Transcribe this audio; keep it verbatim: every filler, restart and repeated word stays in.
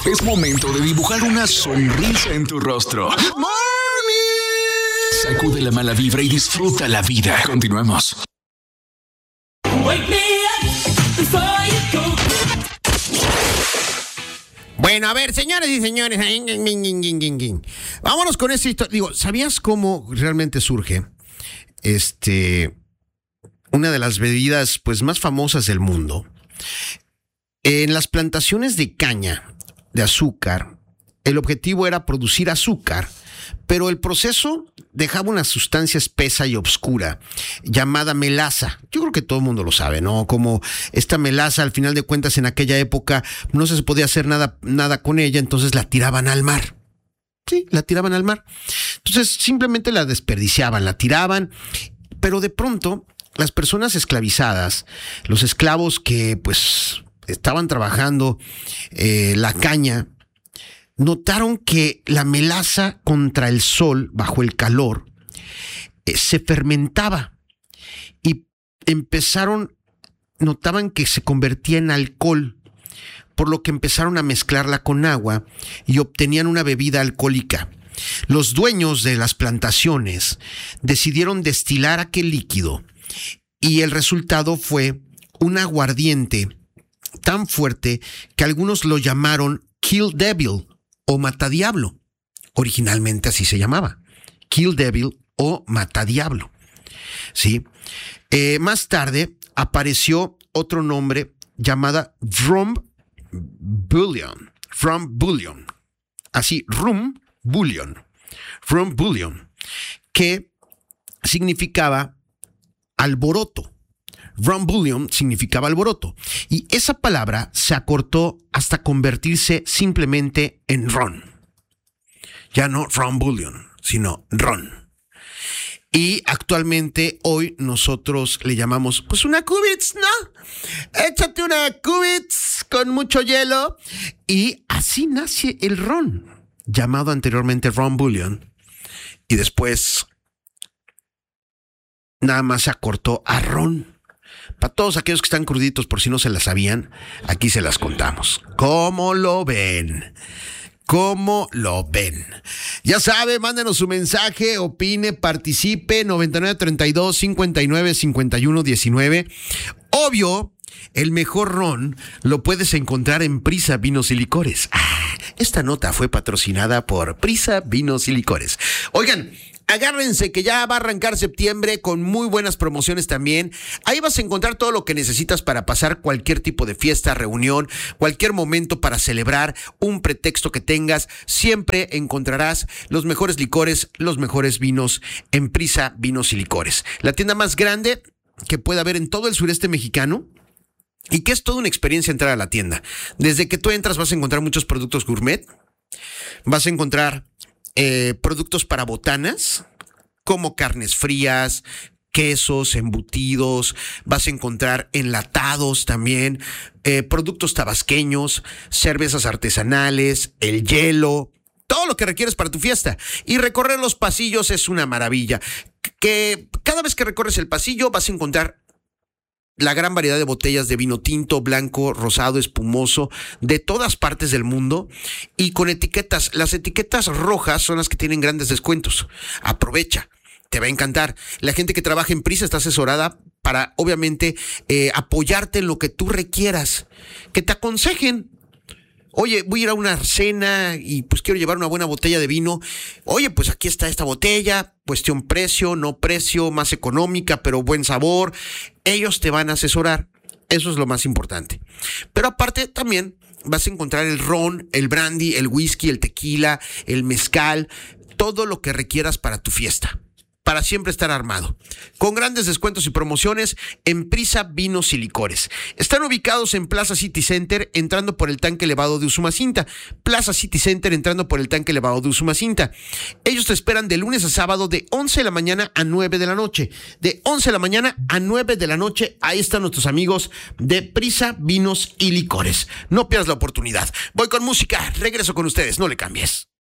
Es momento de dibujar una sonrisa en tu rostro. ¡Good morning! Sacude la mala vibra y disfruta la vida. Continuemos. Wake me up before you go. Bueno, a ver, señores y señores, vámonos con esta historia. Digo, ¿sabías cómo realmente surge este una de las bebidas pues más famosas del mundo? En las plantaciones de caña de azúcar, el objetivo era producir azúcar, pero el proceso dejaba una sustancia espesa y oscura llamada melaza. Yo creo que todo el mundo lo sabe, ¿no? Como esta melaza, al final de cuentas, en aquella época no se podía hacer nada, nada con ella, entonces la tiraban al mar. Sí, la tiraban al mar. Entonces simplemente la desperdiciaban, la tiraban, pero de pronto las personas esclavizadas, los esclavos que pues estaban trabajando eh, la caña, notaron que la melaza contra el sol, bajo el calor, eh, se fermentaba y empezaron, notaban que se convertía en alcohol, por lo que empezaron a mezclarla con agua y obtenían una bebida alcohólica. Los dueños de las plantaciones decidieron destilar aquel líquido y el resultado fue un aguardiente tan fuerte que algunos lo llamaron Kill Devil o Matadiablo. Originalmente así se llamaba, Kill Devil o Matadiablo. ¿Sí? Eh, más tarde apareció otro nombre llamada Rum Bullion. Rum Bullion. Así, Rum Bullion. Rum Bullion. Que significaba alboroto. Rum Bullion significaba alboroto. Y esa palabra se acortó hasta convertirse simplemente en ron. Ya no Rum Bullion, sino ron. Y actualmente hoy nosotros le llamamos pues una Cubitz, ¿no? Échate una Cubitz con mucho hielo. Y así nace el ron, llamado anteriormente Rum Bullion. Y después nada más se acortó a ron. Para todos aquellos que están cruditos, por si no se las sabían, aquí se las contamos. ¿Cómo lo ven? ¿Cómo lo ven? Ya sabe, mándenos su mensaje, opine, participe, noventa y nueve, treinta y dos, cincuenta y nueve, cincuenta y uno, diecinueve. Obvio, el mejor ron lo puedes encontrar en Prisa Vinos y Licores. Ah, esta nota fue patrocinada por Prisa Vinos y Licores. Oigan, agárrense que ya va a arrancar septiembre con muy buenas promociones también. Ahí vas a encontrar todo lo que necesitas para pasar cualquier tipo de fiesta, reunión, cualquier momento para celebrar, un pretexto que tengas. Siempre encontrarás los mejores licores, los mejores vinos en Prisa Vinos y Licores. La tienda más grande que puede haber en todo el sureste mexicano. Y que es toda una experiencia entrar a la tienda. Desde que tú entras vas a encontrar muchos productos gourmet. Vas a encontrar Eh, productos para botanas, como carnes frías, quesos, embutidos. Vas a encontrar enlatados también, eh, productos tabasqueños, cervezas artesanales, el hielo, todo lo que requieres para tu fiesta. Y recorrer los pasillos es una maravilla. Que cada vez que recorres el pasillo vas a encontrar la gran variedad de botellas de vino tinto, blanco, rosado, espumoso, de todas partes del mundo y con etiquetas. Las etiquetas rojas son las que tienen grandes descuentos. Aprovecha, te va a encantar. La gente que trabaja en Prisa está asesorada para, obviamente, eh, apoyarte en lo que tú requieras. Que te aconsejen. Oye, voy a ir a una cena y pues quiero llevar una buena botella de vino. Oye, pues aquí está esta botella, cuestión precio, no precio, más económica, pero buen sabor. Ellos te van a asesorar. Eso es lo más importante. Pero aparte también vas a encontrar el ron, el brandy, el whisky, el tequila, el mezcal, todo lo que requieras para tu fiesta. Para siempre estar armado. Con grandes descuentos y promociones en Prisa Vinos y Licores. Están ubicados en Plaza City Center, entrando por el tanque elevado de Usumacinta. Plaza City Center, entrando por el tanque elevado de Usumacinta. Ellos te esperan de lunes a sábado de once de la mañana a nueve de la noche. De once de la mañana a nueve de la noche. Ahí están nuestros amigos de Prisa Vinos y Licores. No pierdas la oportunidad. Voy con música. Regreso con ustedes. No le cambies.